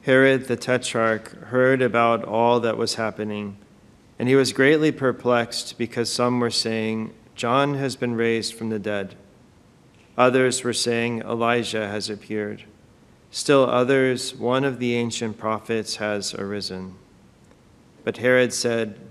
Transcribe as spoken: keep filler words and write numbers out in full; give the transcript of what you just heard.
Herod the Tetrarch heard about all that was happening, and he was greatly perplexed because some were saying, "John has been raised from the dead." Others were saying, "Elijah has appeared." Still others, "One of the ancient prophets has arisen." But Herod said,